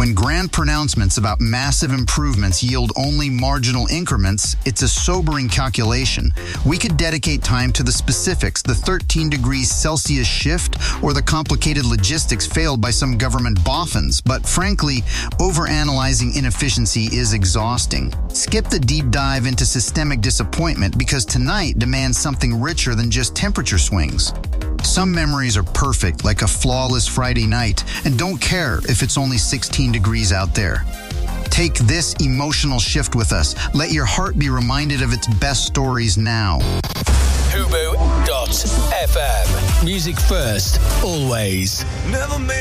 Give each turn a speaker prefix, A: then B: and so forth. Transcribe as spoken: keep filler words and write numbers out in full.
A: When grand pronouncements about massive improvements yield only marginal increments, it's a sobering calculation. We could dedicate time to the specifics, the thirteen degrees Celsius shift, or the complicated logistics failed by some government boffins. But frankly, overanalyzing inefficiency is exhausting. Skip the deep dive into systemic disappointment, because tonight demands something richer than just temperature swings. Some memories are perfect, like a flawless Friday night, and don't care if it's only sixteen degrees out there. Take this emotional shift with us. Let your heart be reminded of its best stories now.
B: Hubu dot F M. Music first, always. Never made